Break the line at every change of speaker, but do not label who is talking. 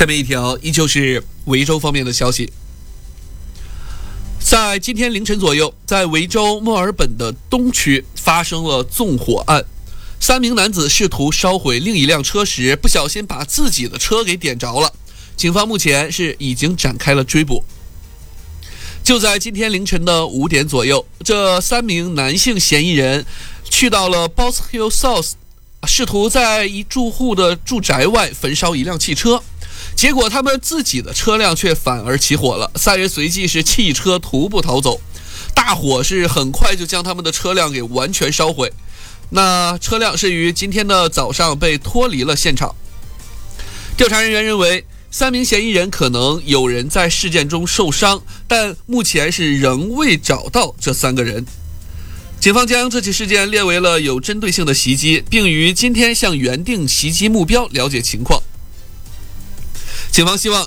下面一条依旧是维州方面的消息。在今天凌晨左右，在维州墨尔本的东区发生了纵火案，3名男子试图烧毁另一辆车时，不小心把自己的车给点着了。警方目前是已经展开了追捕。就在今天凌晨的5点左右，这3名男性嫌疑人去到了 Boss Hill South， 试图在一住户的住宅外焚烧一辆汽车。结果他们自己的车辆却反而起火了，3人随即是弃车徒步逃走，大火是很快就将他们的车辆给完全烧毁。那车辆是于今天的早上被脱离了现场。调查人员认为3名嫌疑人可能有人在事件中受伤，但目前是仍未找到这3个人。警方将这起事件列为了有针对性的袭击，并于今天向原定袭击目标了解情况。警方希望